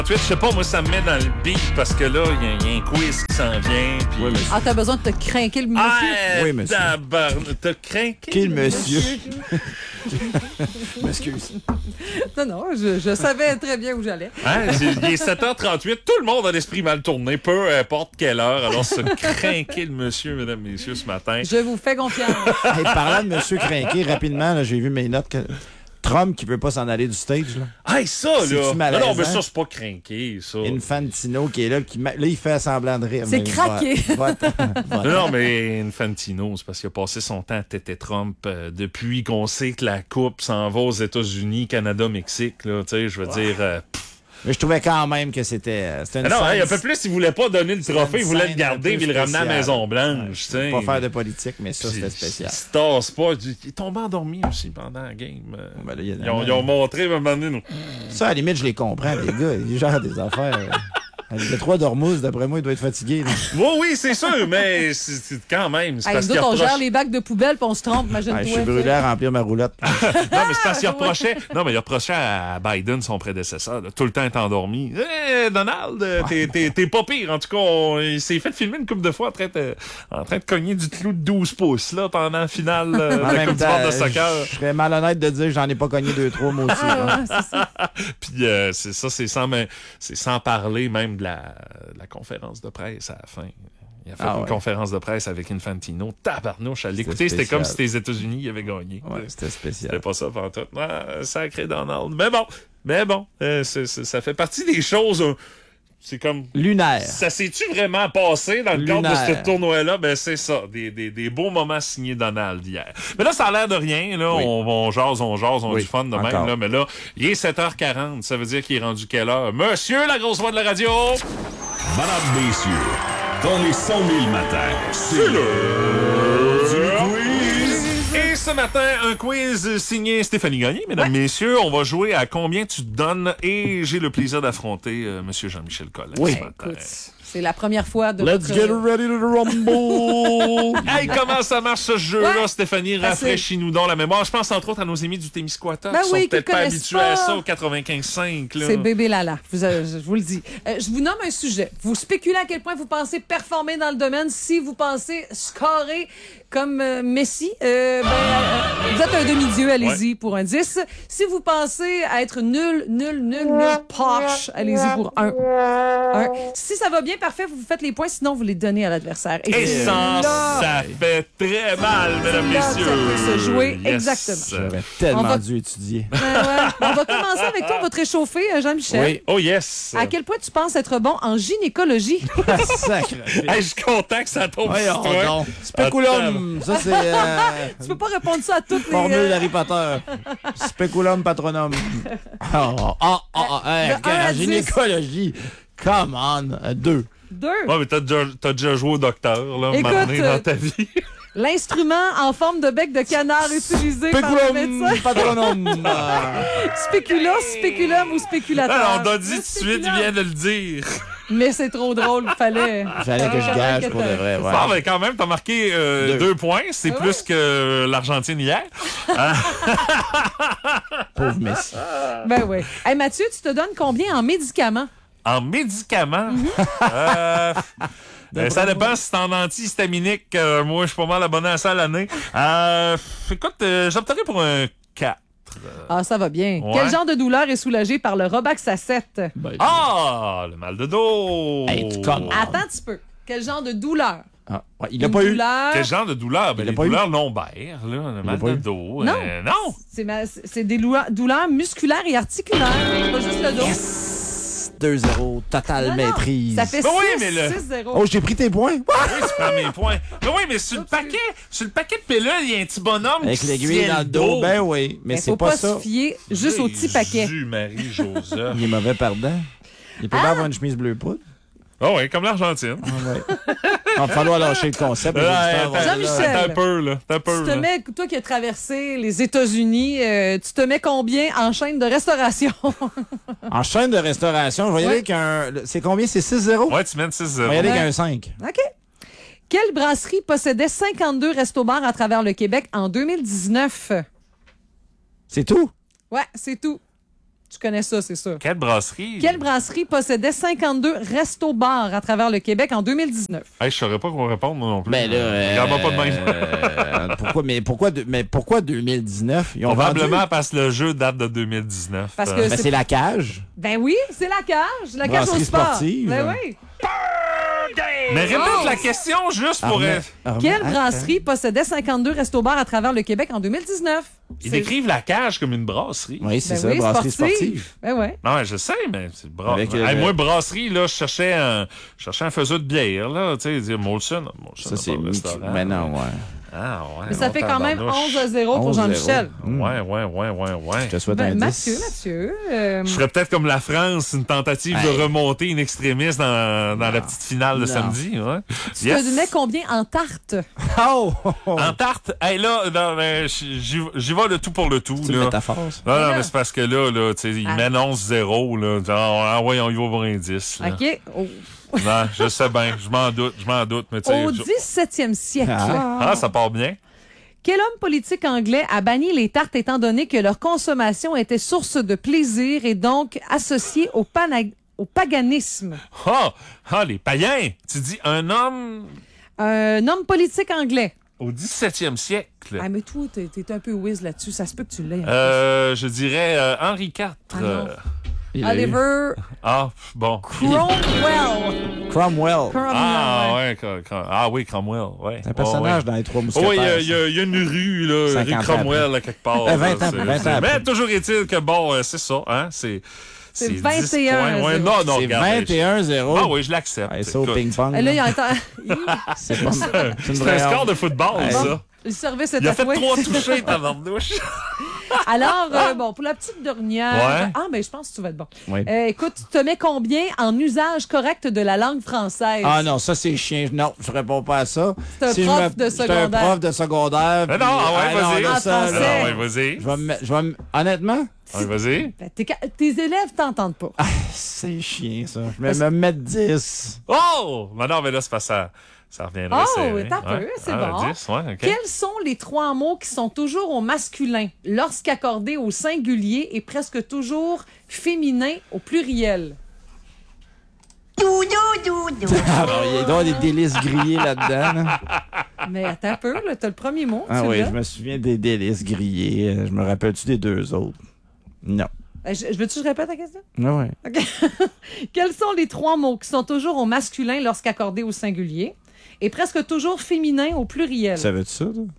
Je sais pas, moi, ça me met dans le beat parce que là, il y a un quiz qui s'en vient. Puis... Oui, Ah, t'as besoin de te craquer le monsieur? Ah, Oui, monsieur. T'as craqué Quel monsieur? M'excuse. Non, je savais très bien où j'allais. Hein? Il est 7h38. Tout le monde a l'esprit mal tourné, peu importe quelle heure. Alors, se craquer le monsieur, mesdames, messieurs, ce matin. Je vous fais confiance. Hey, parlant de monsieur crinqué, rapidement, là, j'ai vu mes notes que Trump qui peut pas s'en aller du stage. Là. Hey, ça, C'est-tu là! malaisant? Non, mais ça, c'est pas craqué, ça. Infantino qui est là, là, il fait semblant de rire. C'est mais craqué. Non, mais Infantino, c'est parce qu'il a passé son temps à têter Trump depuis qu'on sait que la Coupe s'en va aux États-Unis, Canada, Mexique, là, tu sais, je veux dire... Mais je trouvais quand même que c'était une non, scène. un peu plus, il voulait pas donner le trophée, il voulait le garder, puis le ramener à la Maison-Blanche, tu sais. Pas faire de politique, mais ça, c'était spécial. Il se tasse pas. Il est tombé endormi aussi pendant la game. Ben là, Ils ont montré, à un moment donné, nous. Ça, à la limite, je les comprends, les gars. Ils gèrent des affaires. Avec les 3 d'Ormuz, d'après moi, il doit être fatigué. Oui, c'est sûr, mais c'est quand même. C'est Hey, parce nous qu'il autres, on reproche... gère les bacs de poubelle puis on se trompe, imagine-toi. Je suis brûlé à remplir ma roulotte. Non, mais c'est parce qu'il reprochait... Non, mais il reprochait à Biden, son prédécesseur, là, tout le temps être endormi. Donald, t'es pas pire. En tout cas, il s'est fait filmer une couple de fois en train de cogner du clou de 12 pouces là, pendant la finale de la Coupe du monde de soccer. Je serais malhonnête de dire que j'en ai pas cogné 2-3, moi aussi. Ouais, c'est ça. Puis c'est sans parler même de la conférence de presse à la fin. Il a fait une conférence de presse avec Infantino. Tabarnouche, à l'écouter, c'était comme si les États-Unis avaient gagné. Ouais, c'était spécial. C'était pas ça pantoute. Sacré Donald. Mais bon, ça fait partie des choses... c'est comme... Lunaire. Ça s'est-tu vraiment passé dans le cadre de ce tournoi-là? Ben, c'est ça. Des beaux moments signés Donald hier. Mais là, ça a l'air de rien. Là, oui. on jase, on a du fun de même. Encore. Là, mais là, il est 7h40. Ça veut dire qu'il est rendu quelle heure? Monsieur, la grosse voix de la radio! Madame, messieurs, dans les 100 000 matins, c'est l'heure du quiz! Et ce matin, un quiz signé Stéphanie Gagné. Mesdames, messieurs, on va jouer à combien tu te donnes et j'ai le plaisir d'affronter Monsieur Jean-Michel Collin Oui. ce matin. Écoute, c'est la première fois de Let's get ready to rumble! Hey, comment ça marche ce jeu-là, Ouais. Stéphanie? Rafraîchis-nous donc la mémoire. Je pense entre autres à nos amis du Témiscouata Ben qui oui, sont peut-être qui pas connaissent habitués pas. à ça au 95.5. Là. C'est bébé Lala, je vous le dis. Je vous nomme un sujet. Vous spéculez à quel point vous pensez performer dans le domaine. Si vous pensez scorer comme Messi, vous êtes un demi-dieu, allez-y pour un 10. Si vous pensez à être nul, poche, allez-y pour un. Si ça va bien, parfait, vous faites les points, sinon vous les donnez à l'adversaire. Et sans, là, ça fait très mal, mesdames, là, messieurs. ça peut se jouer, Yes. exactement. J'aurais On tellement va- dû étudier. Ouais. On va commencer avec toi, on va te réchauffer, Jean-Michel. Oui. Oh yes! À quel point tu penses être bon en gynécologie? Sacre. Hey, je suis content que ça tombe Voyons sur toi. donc. Speculum. Ça, c'est Tu peux pas répondre ça à toutes les... formule d'Harry Potter. Speculum patronum. De un à En 10. gynécologie. Come on. 2. 2. Ouais, mais t'as déjà joué au docteur, là, un Écoute, moment donné dans ta vie. L'instrument en forme de bec de canard utilisé par le Speculum médecin. patronum. Spécula, spéculum ou spéculateur. Alors, on t'a dit Le tout de suite, il spéculum. vient de le dire. Mais c'est trop drôle, fallait... J'allais que je gage pour de vrai. Ouais. Bon, ben quand même, t'as marqué 2 points. C'est Ah plus que l'Argentine hier. Pauvre Messi. Ben oui. Hey, Mathieu, tu te donnes combien en médicaments? En médicaments, ça dépend si c'est en antihistaminique. Moi, je suis pas mal abonné à ça à l'année. Écoute, j'opterais pour un 4. Ah, ça va bien. Ouais. Quel genre de douleur est soulagé par le Robaxacet? Ah, le mal de dos. Hey, tu connes. Attends un petit peu. Quel genre de douleur? Ah, ouais, il n'a pas eu. douleur... Quel genre de douleur? Ben, Il a les pas eu. douleurs lombaires, là, le mal pas de eu. dos. Non. Non. C'est des douleurs musculaires et articulaires. C'est pas juste le dos. 2-0, totale Non, non, maîtrise. Ça fait Ben oui, 6, mais le- 6-0. Oh, j'ai pris tes points. Oui, tu prends mes points. Mais oui, mais sur le paquet de pilules, il y a un petit bonhomme Avec qui l'aiguille tient dans le dos. Ben oui, mais Mais c'est faut pas ça. se fier juste au petit paquet. Jésus, Marie-Joseph. Il est mauvais perdant. Il peut pas avoir une chemise bleu poudre. Ah oui, comme l'Argentine. Il va falloir lâcher le concept. les auditeurs vont être là. Jean-Michel. T'as un peu, là. T'as un peu, Tu te là. mets, toi qui as traversé les États-Unis, tu te mets combien en chaîne de restauration? En chaîne de restauration, je vais y aller avec un. C'est combien? C'est 6-0? Ouais, tu mènes 6-0. Je vais y aller avec Ouais. un 5. OK. Quelle brasserie possédait 52 restos-bars à travers le Québec en 2019? C'est tout? Ouais, c'est tout. Tu connais ça, c'est sûr. Quelle brasserie? Quelle brasserie possédait 52 restos-bars à travers le Québec en 2019? Hey, je saurais pas quoi répondre, moi non plus. Ben là, Regarde-moi pas de même. pourquoi 2019? Ils ont Probablement vendu? parce que le jeu date de 2019. Parce que Ben, c'est la cage. Ben oui, c'est la cage. La cage au Brasserie sport. sportive. Ben oui. Mais répète Oh! la question juste pour... Quelle brasserie possédait 52 restos-bars à travers le Québec en 2019? Ils décrivent la cage comme une brasserie. Oui, c'est Ben ça, oui, brasserie sportive. Ben oui. Non, ouais, je sais, mais c'est Avec, moi, brasserie, là, je cherchais un faiseur de bière, là, tu sais, Molson. Ça, c'est pas le Mickey. restaurant. Mais non, ouais. Ah, ouais. Mais ça fait quand même tabarnouche. 11-0 pour 11-0. Jean-Michel. Ouais. Je te souhaite Ben, un 10. Mathieu. Je ferais peut-être comme la France, une tentative de remonter in extremis dans la petite finale de Non. samedi. Ouais. Tu te mets combien en tarte? Oh! En tarte, hey, là, non, mais j'y vais le tout pour le tout. C'est une Là. métaphore, ça. Non, là. mais c'est parce que là, tu sais, il mène 11-0, là. Genre, ah ouais, on y va pour un 10. Là. OK. Non, je sais bien, je m'en doute, mais tu sais. Au 17e siècle, Ah, ça part bien. quel homme politique anglais a banni les tartes étant donné que leur consommation était source de plaisir et donc associée au paganisme? Les païens! Tu dis un homme Un homme politique anglais. au 17e siècle. Ah, mais toi, t'es un peu whiz là-dessus. Ça se peut que tu l'aies. Je dirais Henri IV. Ah non. Il a eu- Oliver Bon. Cromwell. Cromwell. Oui, Cromwell. Ouais. C'est un personnage dans les Trois Mousquetaires. Oui, il ça. y a une rue, là, rue 50 ans Cromwell, après. là, quelque part. 20 là, ans, c'est- 20 ans Mais après. toujours est-il que, bon, c'est ça, hein, c'est 10 21, points. Ouais, zéro. non, C'est regarde, 21-0. Ah oui, je l'accepte. Ouais, ça au Écoute, ping-pong. Et là, il a C'est pas c'est une c'est un vraie score honte. de football, Ouais. ça. le service est Il a à fait toi. 3 touchés, tabarnouche. Alors, pour la petite dernière. Ouais. Ah, mais je pense que tu vas être bon. Oui. Écoute, tu te mets combien en usage correct de la langue française? Ah non, ça c'est chien. Non, je réponds pas à ça. C'est un prof de C'est un secondaire. prof de secondaire. Mais non, vas-y. En ça, français. là, Ouais, vas-y. Honnêtement, Ouais, vas-y. Ben, tes élèves t'entendent pas. c'est chien ça. Je vais me mettre 10. Oh! Non, mais là, c'est pas ça. Ça reviendrait Oh, serré. t'as peu, c'est bon. 10, ouais, OK. Quels sont les 3 mots qui sont toujours au masculin lorsqu'accordés au singulier et presque toujours féminin au pluriel? Alors, il y a donc des délices grillés là-dedans. là. Mais attends un peu, là, t'as le premier mot. Ah tu oui, l'as. je me souviens des délices grillés. Je me rappelle-tu des deux autres? Non. Je veux-tu que je répète la question? Ah ouais. OK. Quels sont les 3 mots qui sont toujours au masculin lorsqu'accordés au singulier et presque toujours féminin au pluriel? Ça veut-tu ça, toi?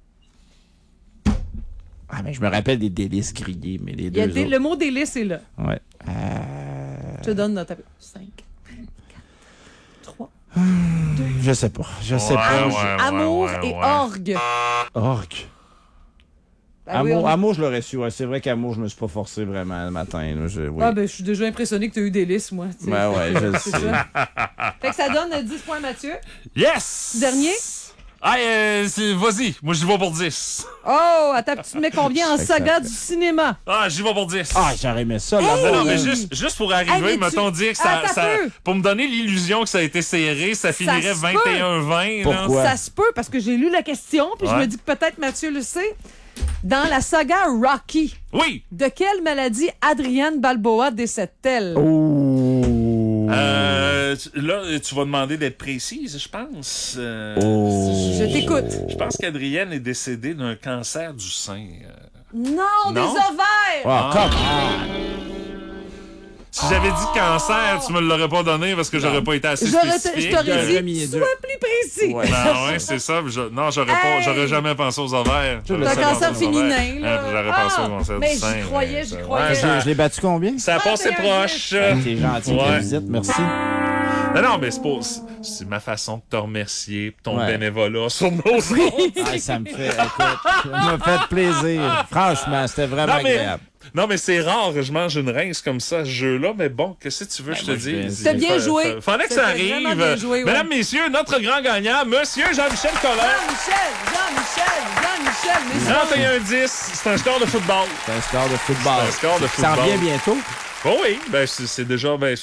Ah, mais je me rappelle des délices grillés, mais les Il y a deux autres. le mot délice est là. Ouais. Je te donne notre 5, 4, 3. Je sais pas. Je sais Ouais, pas. ouais. Amour et orgue. Orque. Ah oui, Amour, on- amour, je l'aurais su. Ouais. C'est vrai qu'amour, je me suis pas forcé vraiment le matin. Là. Oui. Ah, ben, je suis déjà impressionné que tu as eu délice, moi. tu sais. Ouais, ouais, je le C'est sais. ça. Fait que ça donne 10 points, Mathieu. Yes! Dernier? Ah, vas-y. Moi, j'y vais pour 10. Oh, attends, tu te mets combien en saga du cinéma? Ah, j'y vais pour 10. Ah, j'aurais aimé ça, Non, là-bas. non, mais juste pour arriver, Hey, mais mettons, tu- dire que Attends ça un peu. pour me donner l'illusion que ça a été serré, ça finirait se peut. 21-20. là. Pourquoi? Ouais. Ça se peut, parce que j'ai lu la question, puis je Ouais. me dis que peut-être Mathieu le sait. Dans la saga Rocky, Oui. de quelle maladie Adrienne Balboa décède-t-elle? Oh. Là, tu vas demander d'être précise, je pense. Oh. Je t'écoute. Je pense qu'Adrienne est décédée d'un cancer du sein. Non, des Non? ovaires! Ah, come on. Si j'avais dit cancer, tu me l'aurais pas donné parce que j'aurais pas été assez Je spécifique. t'aurais J'aurais mis dit, les sois deux. plus précis. Ouais. Non, ouais, c'est ça. Non, Hey! j'aurais jamais pensé aux ovaires. le C'est un sais, cancer pensé aux ovaires. féminin, là. J'aurais pensé au cancer mais du sein. j'y croyais, j'y croyais. Ouais, Je l'ai battu combien? ça a passé 21, proche. T'es gentil, Ouais. ta visite, merci. Non, mais c'est ma façon de te remercier pour ton Ouais. bénévolat sur nos ondes. Ah, ça me fait, écoute, ça m'a fait plaisir. Franchement, c'était vraiment Non, mais- agréable. Non, mais c'est rare que je mange une rince comme ça, ce jeu-là. Mais bon, qu'est-ce que tu veux que je te moi, je vais- dise? C'était bien joué. Fallait que C'était ça arrive. vraiment bien joué, ouais. Mesdames, messieurs, notre grand gagnant, Monsieur Jean-Michel Collin. Jean-Michel, mais 31-10, c'est un score de football. C'est un score de football. C'est un score de Ça football. revient bientôt. Oh oui, ben c'est déjà... Ben,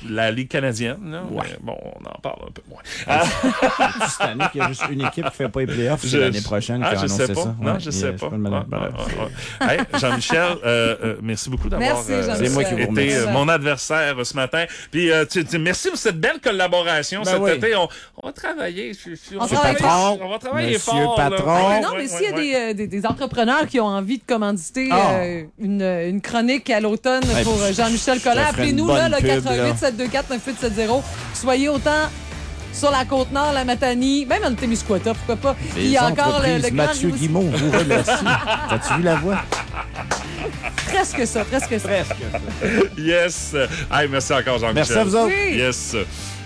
la Ligue canadienne. Là. Ouais. Mais bon, on en parle un peu moins. Cette année, qu'il y a juste une équipe qui fait pas les playoffs, c'est l'année prochaine qui a je annoncé sais pas. ça. Non, Ouais, je sais pas. Hey, Jean-Michel, merci beaucoup d'avoir Merci, Jean-Michel. C'est moi qui vous été remercie. mon adversaire ce matin. Puis merci pour cette belle collaboration Ben cet oui. été. On va travailler. On travaille fort. On va travailler Monsieur fort. là. Patron. Ah, non, mais s'il y a des entrepreneurs qui ont envie de commanditer une chronique à l'automne pour Jean-Michel Collin, je te ferai une appelez-nous là, bonne le pub, 88 724 9870. Soyez autant sur la Côte-Nord, la Matanie, même en Témiscouata, pourquoi pas. Il y a encore le grand... Mathieu Guimont vous remercie. T'as-tu vu la voix? Presque ça. Presque. Yes. Hey, merci encore, Jean-Michel. Merci à vous autres. Oui. Yes.